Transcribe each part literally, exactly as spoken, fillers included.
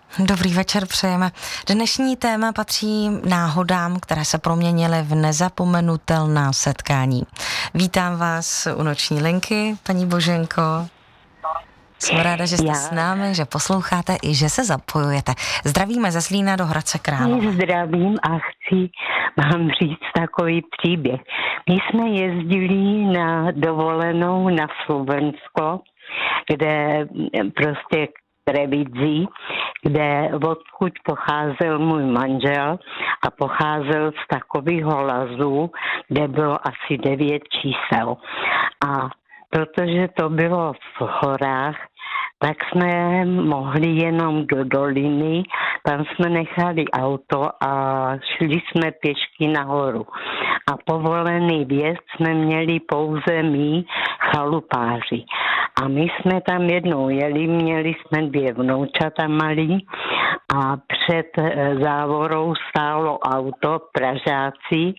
Dobrý večer přejeme. Dnešní téma patří náhodám, které se proměnily v nezapomenutelná setkání. Vítám vás u noční linky, paní Boženko. Jsem ráda, že jste Já. s námi, že posloucháte i že se zapojujete. Zdravíme ze Zlína do Hradce Králové. Zdravím a chci vám říct takový příběh. My jsme jezdili na dovolenou na Slovensko, kde prostě Trevidzí, kde odkud pocházel můj manžel a pocházel z takového lazu, kde bylo asi devět čísel. A protože to bylo v horách, tak jsme mohli jenom do doliny, tam jsme nechali auto a šli jsme pěšky nahoru. A povolený vjezd jsme měli pouze my, chalupáři. A my jsme tam jednou jeli, měli jsme dvě vnoučata malí a před závorou stálo auto, Pražáci,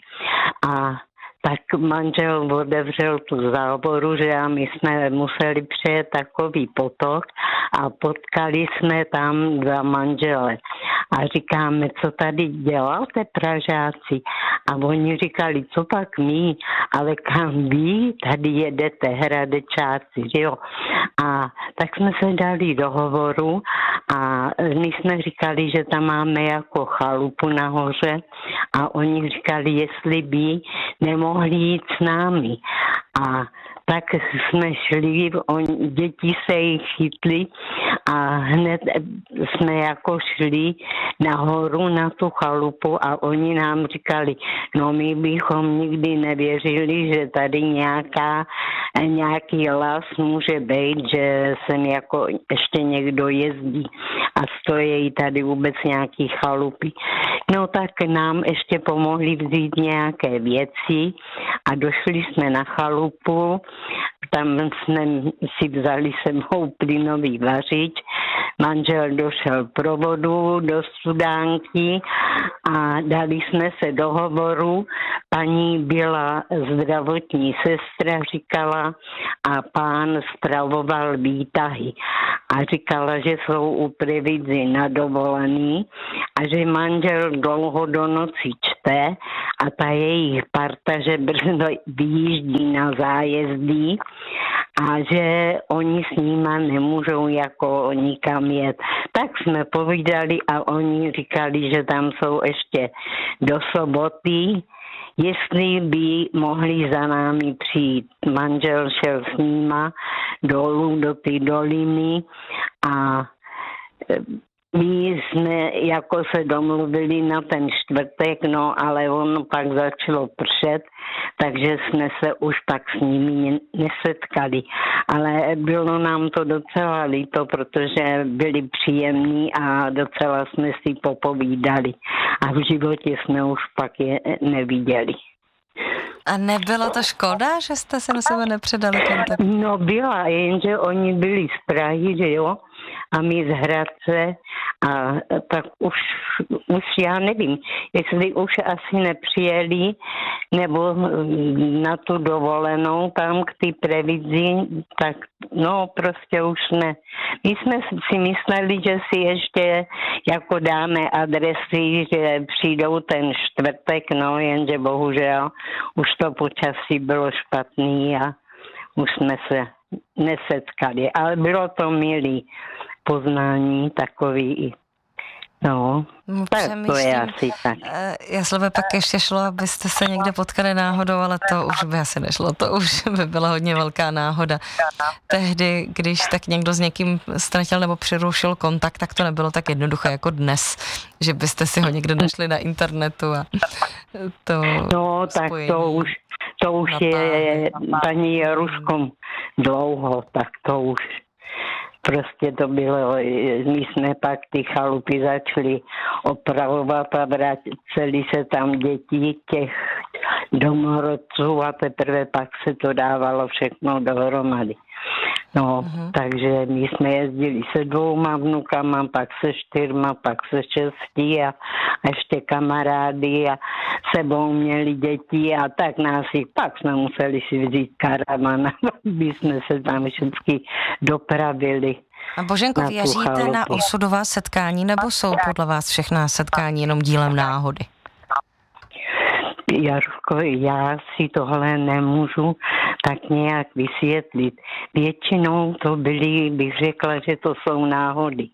a tak manžel otevřel tu závoru, že a my jsme museli přejet takový potok a potkali jsme tam dva manžele. A říkáme, co tady děláte, Pražáci? A oni říkali, co pak my, ale kam vy, tady jedete, Hradečáci, že jo? A tak jsme se dali do hovoru a my jsme říkali, že tam máme jako chalupu nahoře a oni říkali, jestli by nemohli jít s námi. A tak jsme šli, on, děti se jich chytli a hned jsme jako šli nahoru na tu chalupu a oni nám říkali, no my bychom nikdy nevěřili, že tady nějaká, nějaký las může být, že sem jako ještě někdo jezdí a stojí tady vůbec nějaký chalupy. No tak nám ještě pomohli vzít nějaké věci a došli jsme na chalupu, tam jsme si vzali sebou plynový vařič, manžel došel pro vodu do studánky a dali jsme se do hovoru. Paní byla zdravotní sestra, říkala, a pán spravoval výtahy. A říkala, že jsou u Previdzy na dovolený a že manžel dlouho do noci čte a ta jejich parta, že brzo vyjíždí na zájezdy a že oni s nima nemůžou jako nikam jet. Tak jsme povídali a oni říkali, že tam jsou ještě do soboty, jestli by mohli za námi přijít. Manžel šel s nima dolů do ty doliny a my jsme jako se domluvili na ten čtvrtek, no ale ono pak začalo pršet, takže jsme se už pak s nimi nesetkali. Ale bylo nám to docela líto, protože byli příjemní a docela jsme si popovídali. A v životě jsme už pak je neviděli. A nebyla to škoda, že jste se na sebe nepředali kontakt? No byla, jenže oni byli z Prahy, že jo? A my z Hradce a tak už, už já nevím, jestli už asi nepřijeli nebo na tu dovolenou tam k ty Previdzi, tak no prostě už ne. My jsme si mysleli, že si ještě jako dáme adresy, že přijdou ten čtvrtek, no jenže bohužel už to počasí bylo špatný a už jsme se nesetkali, ale bylo to milý poznání takový. No, tak to je asi tak. Jestli by pak ještě šlo, abyste se někde potkali náhodou, ale to už by asi nešlo, to už by byla hodně velká náhoda. Tehdy, když tak někdo s někým ztratil nebo přerušil kontakt, tak to nebylo tak jednoduché jako dnes, že byste si ho někde našli na internetu a to no, tak to už, to už je paní Jaruškom dlouho, tak to už prostě to bylo, my jsme pak ty chalupy začali opravovat a vraceli se tam děti těch domorodců a teprve pak se to dávalo všechno dohromady. No, uh-huh. Takže my jsme jezdili se dvouma vnukama, pak se čtyřma, pak se šesti a ještě kamarády a sebou měli děti a tak nás jich, pak jsme museli si vzít karavan, aby jsme se tam všichni dopravili. A Boženko, na věříte na osudová setkání, nebo jsou podle vás všechna setkání jenom dílem náhody? Jarko, já si tohle nemůžu tak nějak vysvětlit. Většinou to byly, bych řekla, že to jsou náhody.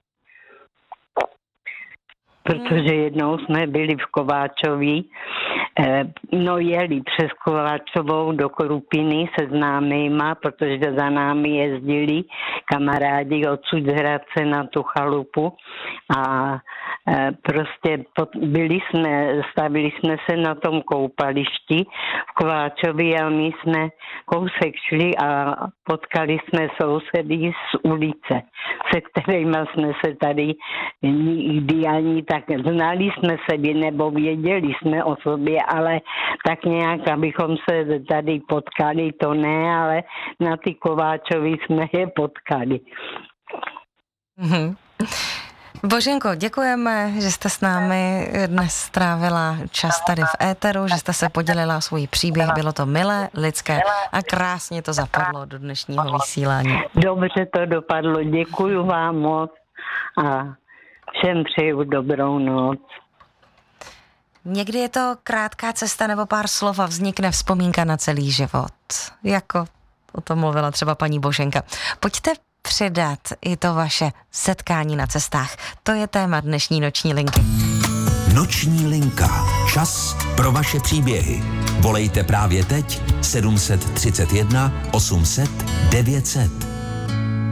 Protože jednou jsme byli v Kováčoví, no jeli přes Kováčovou do Krupiny se známýma, protože za námi jezdili kamarádi odsud z Hradce na tu chalupu a prostě byli jsme, stavili jsme se na tom koupališti v Kováčově a my jsme kousek šli a potkali jsme sousedy z ulice, se kterými jsme se tady nikdy ani tak znali jsme se, nebo věděli jsme o sobě, ale tak nějak, abychom se tady potkali, to ne, ale na ty Kováčovi jsme je potkali. Mm-hmm. Boženko, děkujeme, že jste s námi dnes strávila čas tady v éteru, že jste se podělila o svůj příběh, bylo to milé, lidské a krásně to zapadlo do dnešního vysílání. Dobře to dopadlo, děkuju vám moc a všem přeju dobrou noc. Někdy je to krátká cesta nebo pár slov a vznikne vzpomínka na celý život. Jako o tom mluvila třeba paní Boženka. Pojďte přidat i to vaše setkání na cestách. To je téma dnešní noční linky. Noční linka. Čas pro vaše příběhy. Volejte právě teď sedm set třicet jedna osm set devět set.